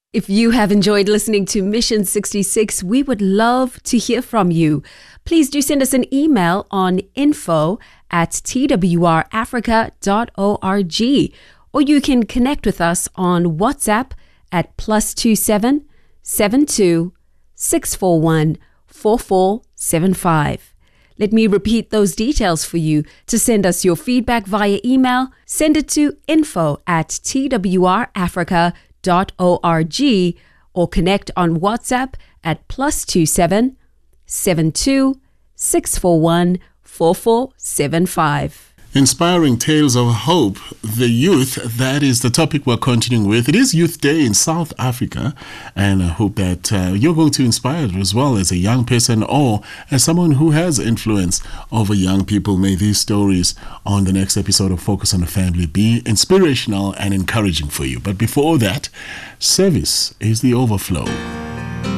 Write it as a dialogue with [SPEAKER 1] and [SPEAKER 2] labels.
[SPEAKER 1] If you have enjoyed listening to Mission 66, we would love to hear from you. Please do send us an email on info@twrafrica.org, or you can connect with us on WhatsApp at +27 72 641 4475. Let me repeat those details for you. To send us your feedback via email, send it to info@twrafrica.org or connect on WhatsApp at +27 72 641 4475.
[SPEAKER 2] Inspiring tales of hope, the youth, that is the topic we're continuing with. It is Youth Day in South Africa, and I hope that you're going to inspire as well as a young person or as someone who has influence over young people. May these stories on the next episode of Focus on the Family be inspirational and encouraging for you. But before that, service is the overflow.